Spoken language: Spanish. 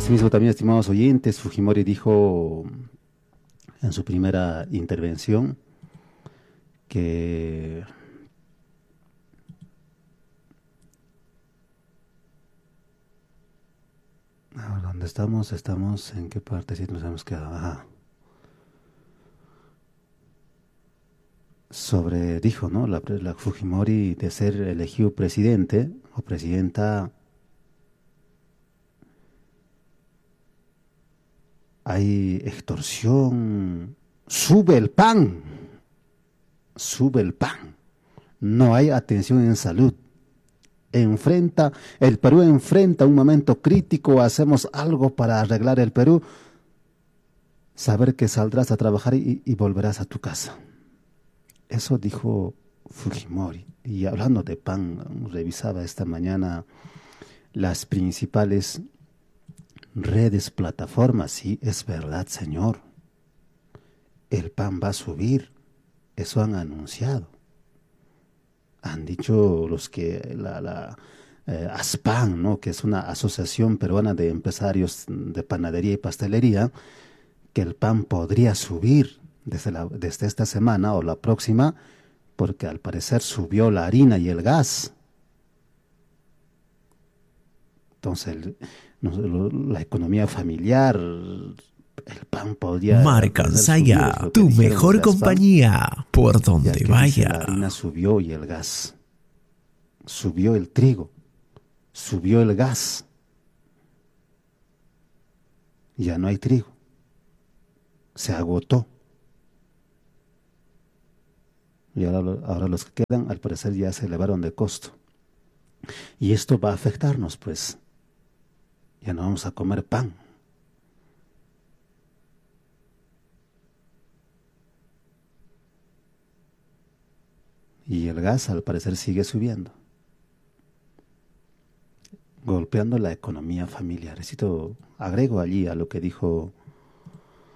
Asimismo, también, estimados oyentes, Fujimori dijo en su primera intervención que ¿dónde estamos? Estamos en qué parte sí nos hemos quedado. Ajá. Dijo, ¿no? La Fujimori de ser elegido presidente o presidenta, hay extorsión, sube el pan, no hay atención en salud. El Perú enfrenta un momento crítico, hacemos algo para arreglar el Perú, saber que saldrás a trabajar y volverás a tu casa. Eso dijo Fujimori. Y hablando de pan, revisaba esta mañana las principales redes, plataformas. Sí, es verdad, señor. El pan va a subir. Eso han anunciado. Han dicho los que ASPAN, ¿no? Que es una asociación peruana de empresarios de panadería y pastelería, que el pan podría subir desde esta semana o la próxima, porque al parecer subió la harina y el gas. Entonces, la economía familiar, el pan podría... Marca Ansaya, tu mejor compañía, por donde vaya. La harina subió y el gas. Subió el trigo. Subió el gas. Ya no hay trigo. Se agotó. Y ahora los que quedan, al parecer, ya se elevaron de costo. Y esto va a afectarnos, pues. Ya no vamos a comer pan. Y el gas, al parecer, sigue subiendo, golpeando la economía familiar. Agrego allí a lo que dijo